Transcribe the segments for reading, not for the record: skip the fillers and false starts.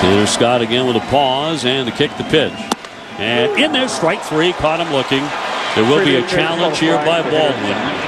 Tanner Scott again with a pause and the kick, the pitch. And in there, strike three, caught him looking. There will be a challenge here by Baldwin.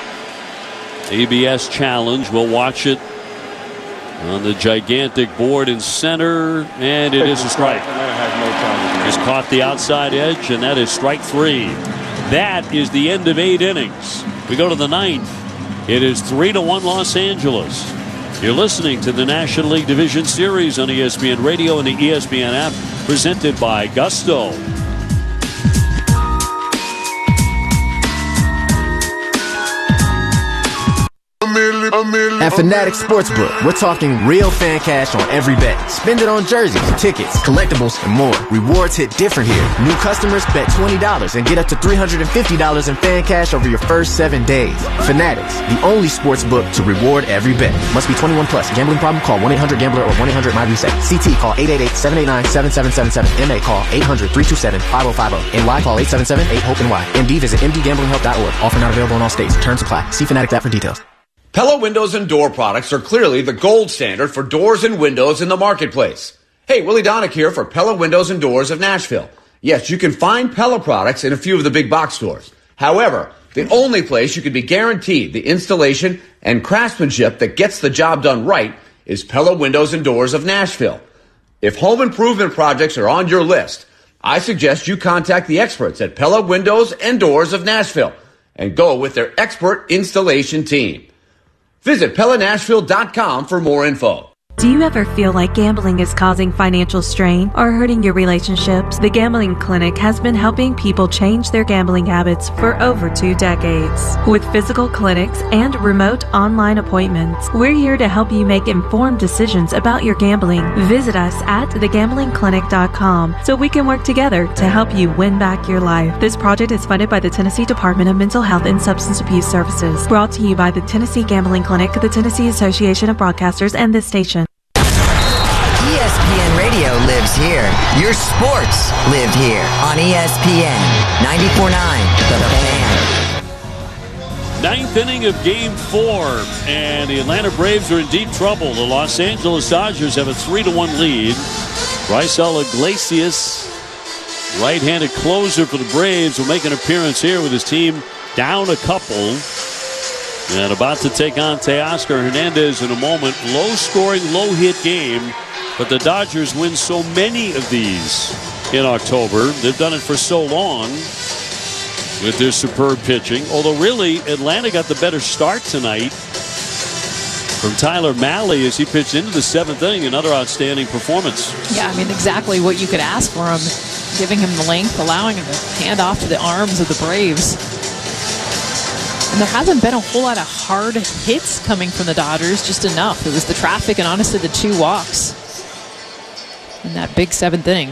ABS challenge. We'll watch it on the gigantic board in center, and it is a strike. He's caught the outside edge, and that is strike three. That is the end of 8 innings. We go to the 9th. It is 3-1 Los Angeles. You're listening to the National League Division Series on ESPN Radio and the ESPN app, presented by Gusto. At Fanatics Sportsbook, we're talking real fan cash on every bet. Spend it on jerseys, tickets, collectibles, and more. Rewards hit different here. New customers bet $20 and get up to $350 in fan cash over your first 7 days. Fanatics, the only sportsbook to reward every bet. Must be 21 plus. Gambling problem? Call 1-800-GAMBLER or 1-800-MY-RESET. CT, call 888-789-7777. MA, call 800-327-5050. NY, call 877-8-HOPE-NY. MD, visit mdgamblinghelp.org. Offer not available in all states. Terms apply. See Fanatics app for details. Pella Windows and Door products are clearly the gold standard for doors and windows in the marketplace. Hey, Willie Donick here for Pella Windows and Doors of Nashville. Yes, you can find Pella products in a few of the big box stores. However, the only place you can be guaranteed the installation and craftsmanship that gets the job done right is Pella Windows and Doors of Nashville. If home improvement projects are on your list, I suggest you contact the experts at Pella Windows and Doors of Nashville and go with their expert installation team. Visit PellaNashville.com for more info. Do you ever feel like gambling is causing financial strain or hurting your relationships? The Gambling Clinic has been helping people change their gambling habits for over 2 decades. With physical clinics and remote online appointments, we're here to help you make informed decisions about your gambling. Visit us at thegamblingclinic.com so we can work together to help you win back your life. This project is funded by the Tennessee Department of Mental Health and Substance Abuse Services. Brought to you by the Tennessee Gambling Clinic, the Tennessee Association of Broadcasters, and this station. ESPN Radio lives here. Your sports live here on ESPN 94.9 The Fan. 9th inning of Game 4, and the Atlanta Braves are in deep trouble. The Los Angeles Dodgers have a 3-1 lead. Raisel Iglesias, right-handed closer for the Braves, will make an appearance here with his team down a couple. And about to take on Teoscar Hernandez in a moment. Low-scoring, low-hit game. But the Dodgers win so many of these in October. They've done it for so long with their superb pitching. Although really, Atlanta got the better start tonight from Tyler Mahle as he pitched into the 7th inning. Another outstanding performance. Yeah, I mean, exactly what you could ask for him. Giving him the length, allowing him to hand off to the arms of the Braves. And there hasn't been a whole lot of hard hits coming from the Dodgers, just enough. It was the traffic and honestly the 2 walks in that big 7th inning.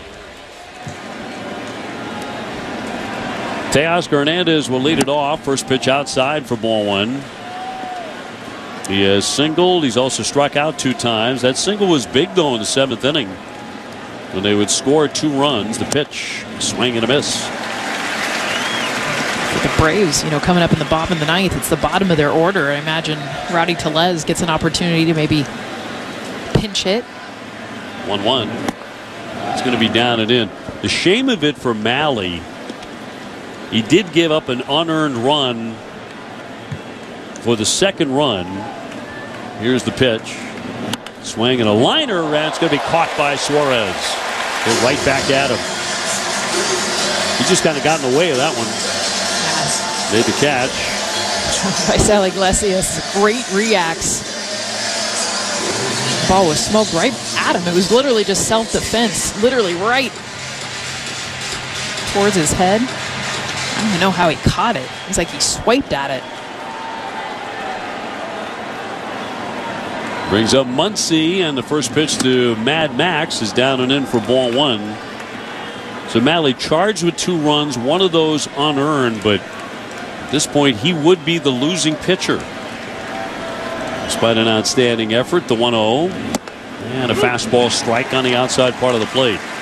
Teoscar Hernandez will lead it off. First pitch outside for ball 1. He has singled. He's also struck out 2 times. That single was big, though, in the 7th inning when they would score 2 runs. The pitch, swing and a miss. For the Braves, coming up in the bottom of the 9th, it's the bottom of their order. I imagine Rowdy Tellez gets an opportunity to maybe pinch hit. 1-1. It's going to be down and in. The shame of it for Mahle, he did give up an unearned run for the 2nd run. Here's the pitch. Swing and a liner, and it's going to be caught by Suarez. Go right back at him. He just kind of got in the way of that one. Made the catch. Raisel Iglesias, great reacts. Ball was smoked right at him. It was literally just self-defense, literally right towards his head. I don't even know how he caught it. It was like he swiped at it. Brings up Muncy, and the first pitch to Mad Max is down and in for ball 1. So Mahle charged with 2 runs, one of those unearned, but at this point he would be the losing pitcher. Despite an outstanding effort, the 1-0 and a fastball strike on the outside part of the plate.